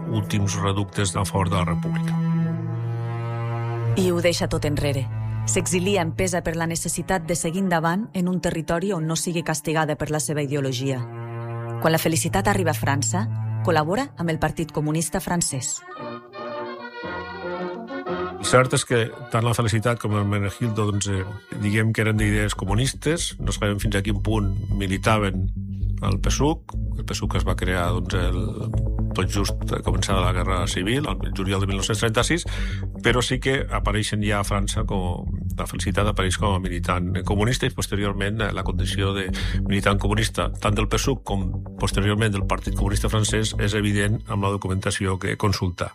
últims reductes a favor de la República. I ho deixa tot enrere. S'exilia empesa per la necessitat de seguir endavant en un territori on no sigui castigada per la seva ideologia. Quan la Felicitat arriba a França, col·labora amb el Partit Comunista francès. El cert és que tant la Felicitat com el Menegildo, diguem que eren d'idees comunistes, no sabem fins a quin punt militaven al PSUC. El PSUC es va crear tot just començada la Guerra Civil, el juliol de 1936, però sí que apareixen ja a França la Felicitat apareix com a militant comunista i posteriorment la condició de militant comunista tant del PSUC com posteriorment del Partit Comunista francès és evident amb la documentació que consulta.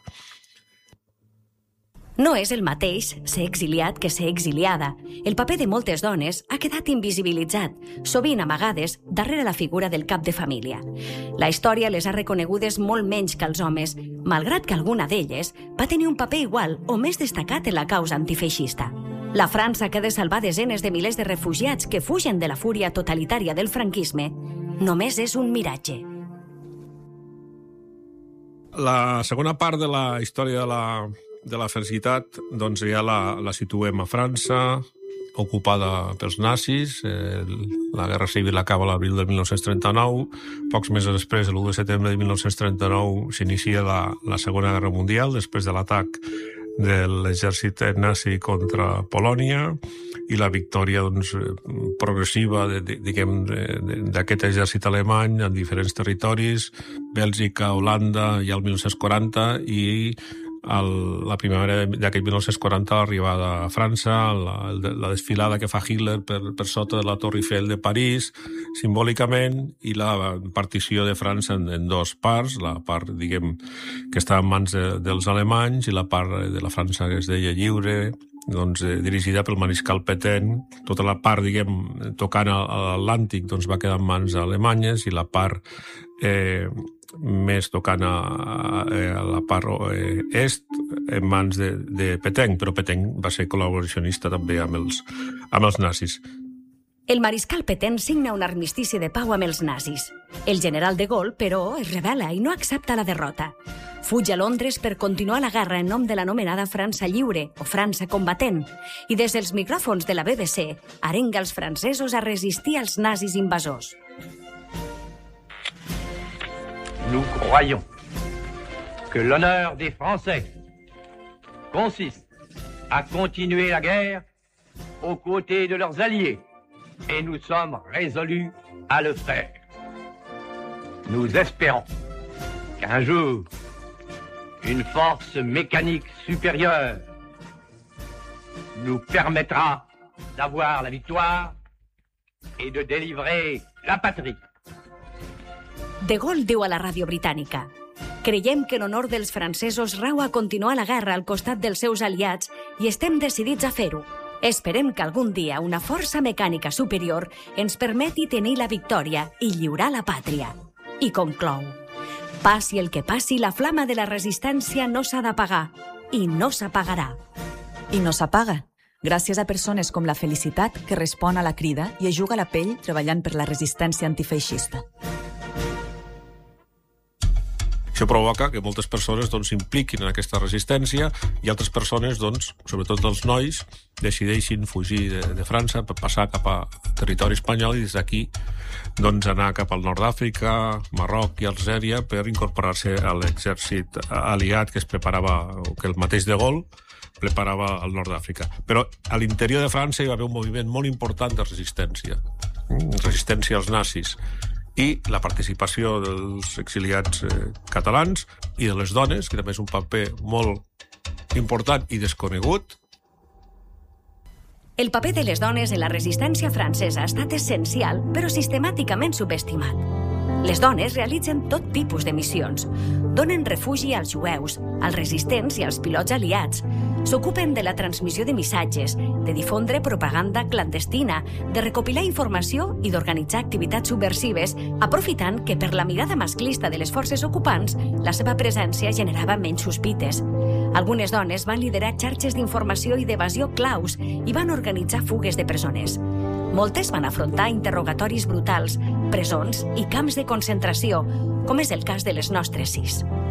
No és el mateix ser exiliat que ser exiliada. El paper de moltes dones ha quedat invisibilitzat, sovint amagades darrere la figura del cap de família. La història les ha reconegudes molt menys que els homes, malgrat que alguna d'elles va tenir un paper igual o més destacat en la causa antifeixista. La França que ha de salvar desenes de milers de refugiats que fugen de la fúria totalitària del franquisme només és un miratge. La segona part de la història de la Felicitat ja la situem a França, ocupada pels nazis. La Guerra Civil acaba l'abril de 1939. Pocs mesos després, l'1 de setembre de 1939, s'inicia la Segona Guerra Mundial, després de l'atac de l'exèrcit nazi contra Polònia i la victòria progressiva d'aquest exèrcit alemany en diferents territoris, Bèlgica, Holanda, ja el 1940, i la primavera d'aquell 1940 l'arribada a França, la desfilada que fa Hitler per sota de la Torre Eiffel de París, simbòlicament, i la partició de França en dos parts, la part, que estava en mans dels alemanys i la part de la França que es deia lliure, dirigida pel mariscal Pétain. Tota la part, tocant a l'Atlàntic, va quedar en mans alemanyes i la part més tocant a la part est en mans de Pétain, però Pétain va ser col·laboracionista també amb els nazis. El mariscal Pétain signa un armistici de pau amb els nazis. El general de Gaulle, però, es rebel·la i no accepta la derrota. Fuig a Londres per continuar la guerra en nom de l'anomenada França lliure o França combatent i des dels micròfons de la BBC arenga els francesos a resistir als nazis invasors. Nous croyons que l'honneur des Français consiste à continuer la guerre aux côtés de leurs alliés et nous sommes résolus à le faire. Nous espérons qu'un jour, une force mécanique supérieure nous permettra d'avoir la victoire et de délivrer la patrie. De Gaulle diu a la ràdio britànica: creiem que l'honor dels francesos rau a continuar la guerra al costat dels seus aliats i estem decidits a fer-ho. Esperem que algun dia una força mecànica superior ens permeti tenir la victòria i lliurar la pàtria. I conclou: passi el que passi, la flama de la resistència no s'ha d'apagar i no s'apagarà. I no s'apaga, gràcies a persones com la Felicitat que respon a la crida i es juga la pell treballant per la resistència antifeixista. Això provoca que moltes persones s'impliquin en aquesta resistència i altres persones, sobretot els nois, decideixin fugir de França per passar cap a territori espanyol i des d'aquí anar cap al nord d'Àfrica, Marroc i Algèria per incorporar-se a l'exèrcit aliat que es preparava, o que el mateix de Gaulle preparava al nord d'Àfrica. Però a l'interior de França hi va haver un moviment molt important de resistència als nazis, i la participació dels exiliats catalans i de les dones, que també és un paper molt important i desconegut. El paper de les dones en la resistència francesa ha estat essencial, però sistemàticament subestimat. Les dones realitzen tot tipus de missions. Donen refugi als jueus, als resistents i als pilots aliats. S'ocupen de la transmissió de missatges, de difondre propaganda clandestina, de recopilar informació i d'organitzar activitats subversives, aprofitant que per la mirada masclista de les forces ocupants la seva presència generava menys sospites. Algunes dones van liderar xarxes d'informació i d'evasió claus i van organitzar fugues de presoners. Moltes van afrontar interrogatoris brutals, presons i camps de concentració, com és el cas de les nostres 6.